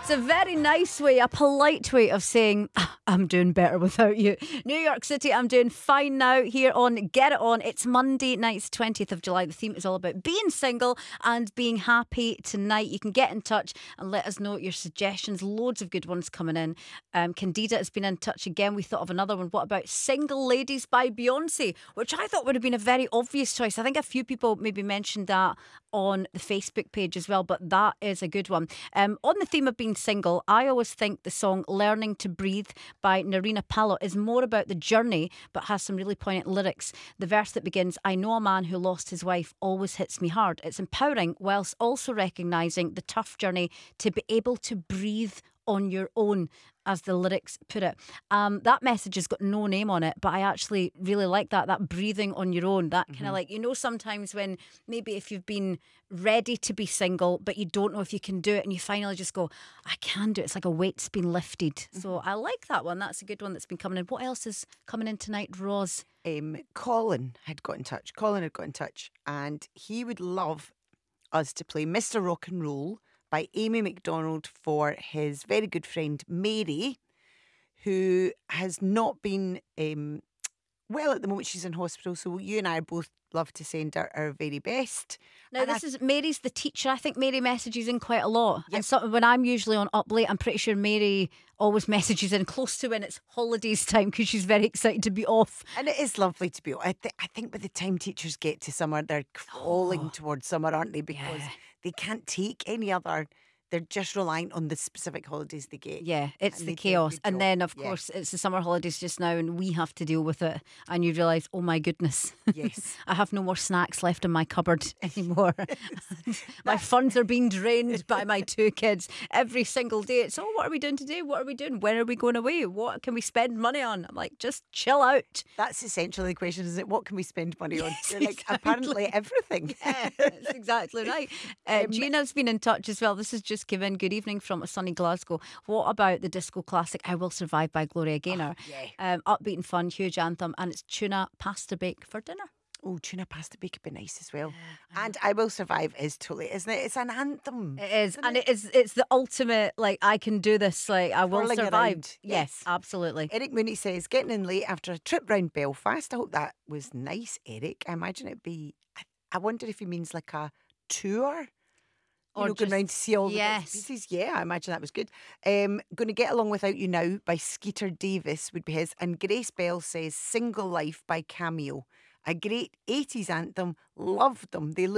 It's a very nice way, a polite way of saying, I'm doing better without you. New York City, I'm doing fine now here on Get It On. It's Monday night, 20th of July. The theme is all about being single and being happy tonight. You can get in touch and let us know your suggestions. Loads of good ones coming in. Candida has been in touch again. We thought of another one. What about Single Ladies by Beyonce, which I thought would have been a very obvious choice. I think a few people maybe mentioned that on the Facebook page as well, but that is a good one. On the theme of being single, I always think the song Learning to Breathe by Narina Palo is more about the journey but has some really poignant lyrics. The verse that begins, I know a man who lost his wife, always hits me hard. It's empowering whilst also recognising the tough journey to be able to breathe on your own, as the lyrics put it. That message has got no name on it, but I actually really like that breathing on your own. That kind of like, sometimes when maybe if you've been ready to be single, but you don't know if you can do it, and you finally just go, I can do it. It's like a weight's been lifted. So I like that one. That's a good one that's been coming in. What else is coming in tonight, Roz? Colin had got in touch. And he would love us to play Mr. Rock and Roll by Amy McDonald for his very good friend Mary, who has not been well at the moment. She's in hospital, so you and I both love to send her our very best. Now, this is Mary's the teacher. I think Mary messages in quite a lot. Yep. And so, when I'm usually on Up Late, I'm pretty sure Mary always messages in close to when it's holidays time because she's very excited to be off. And it is lovely to be off. I think by the time teachers get to summer, they're crawling towards summer, aren't they? Because they can't take any other. They're just reliant on the specific holidays they get. Yeah, it's the chaos. And then, of course, it's the summer holidays just now and we have to deal with it. And you realise, oh my goodness, yes, I have no more snacks left in my cupboard anymore. My funds are being drained by my two kids every single day. It's, what are we doing today? What are we doing? When are we going away? What can we spend money on? I'm like, just chill out. That's essentially the question, isn't it? What can we spend money on? Yes, You're like, apparently everything. Yeah, that's exactly right. Gina's been in touch as well. This is just given. Good evening from a sunny Glasgow. What about the disco classic I Will Survive by Gloria Gaynor? Upbeat and fun, huge anthem, and it's tuna pasta bake for dinner. Oh, tuna pasta bake would be nice as well. And I Will Survive is totally, isn't it? It's an anthem. It is, and it's the ultimate, like, I can do this, like, I will survive. Around. Yes, absolutely. Eric Mooney says, getting in late after a trip round Belfast. I hope that was nice, Eric. I imagine it'd be, I wonder if he means like a tour. Or going round to see all the bits and pieces. Yeah, I imagine that was good. Going to Get Along Without You Now by Skeeter Davis would be his. And Grace Bell says Single Life by Cameo. A great 80s anthem. Loved them. They look